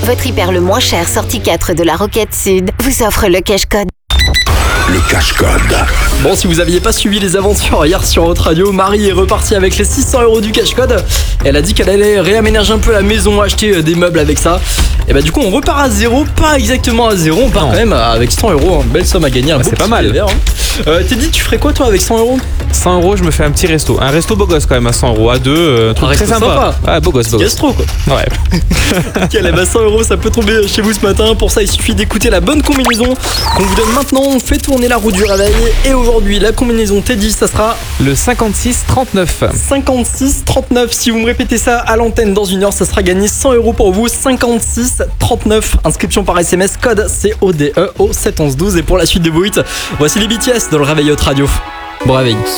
votre hyper le moins cher sortie 4 de la Roquette Sud, vous offre le cash code. Le cash code. Bon, si vous aviez pas suivi les aventures hier sur votre radio, Marie est repartie avec les 600 € du cash code. Elle a dit qu'elle allait réaménager un peu la maison, acheter des meubles avec ça. Et bah du coup on repart à zéro, pas exactement à zéro, on part quand même avec 100 €, belle somme à gagner. C'est pas mal. Teddy, tu ferais quoi toi avec 100 €? 100 €, je me fais un petit resto. Un resto beau gosse quand même à 100 € à deux. Truc très sympa. Ouais, beau gosse. Gastro quoi. Ouais. Nickel, bah 100 €, ça peut tomber chez vous ce matin. Pour ça, il suffit d'écouter la bonne combinaison qu'on vous donne maintenant. On fait tourner la roue du réveil. Et aujourd'hui, la combinaison Teddy, ça sera le 56-39. 56-39. Si vous me répétez ça à l'antenne dans une heure, ça sera gagné 100 € pour vous. 56-39. Inscription par SMS, code CODE au 71112. Et pour la suite de vos hits, voici les BTS dans le réveil Hot Radio. Bon réveil.